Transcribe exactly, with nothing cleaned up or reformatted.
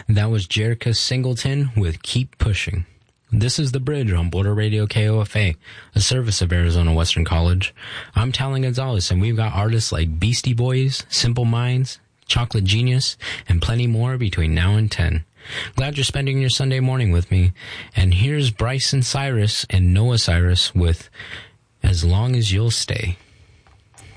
That was Jerica Singleton with Keep Pushing. This is The Bridge on Border Radio K O F A, a service of Arizona Western College. I'm Talon Gonzalez, and we've got artists like Beastie Boys, Simple Minds, Chocolate Genius, and plenty more between now and ten. Glad you're spending your Sunday morning with me. And here's Bryson Cyrus and Noah Cyrus with As Long As You'll Stay.